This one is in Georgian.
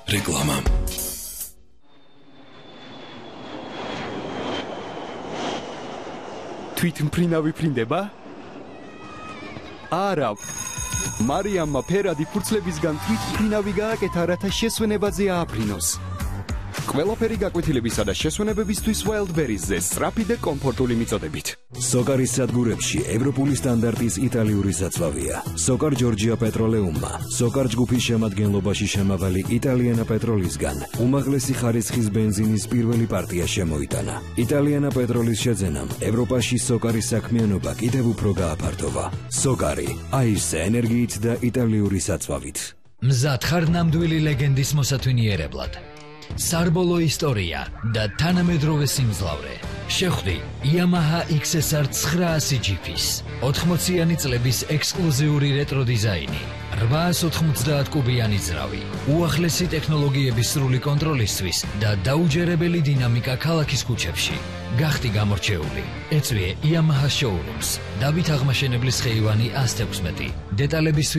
რეკლამა. თვითმფრინავი ფრინდება? არა. მარიამმა ფერადი ფურცლებისგან თვითმფრინავი გააკეთა, რათა შესვენებაზე ააფრინოს. ყველაფერი გაკვეთილებისა და შესვენებებისთვის Wildberries-ზე სწრაფი და კომფორტული მიწოდებით. სოკარის სადგურებში ევროპული სტანდარტის იტალიური საწვავია. სოკარ ჯორჯია პეტროლეუმმა, სოკარ ჯგუფის შემადგენლობაში შემავალი იტალიანა პეტროლისგან უმაღლესი ხარისხის ბენზინის პირველი პარტია შემოიტანა. იტალიანა პეტროლის შეძენამ ევროპაში სოკარის საქმიანობა კიდევ უფრო გააფართოვა. სოკარი, აირზე ენერგიით და იტალიური საწვავით. მზად ხარ ნამდვილი ლეგენდის მოსათვინიერებლად. Sarbolo ისტორია და თანამედროვე სიმძლავრე. შეხვდი Yamaha XSR 900 GP-ის 80-იანი წლების ექსკლუზიური რეტრო დიზაინი, 890 კუბიანი ძრავი, უახლესი ტექნოლოგიების სრული კონტროლისთვის და დაუჯერებელი დინამიკა ქალაქის ქუჩებში. გახდი გამორჩეული. ეწვიე Yamaha showrooms. დავით აღმაშენებლის ხეივანი 116. დეტალების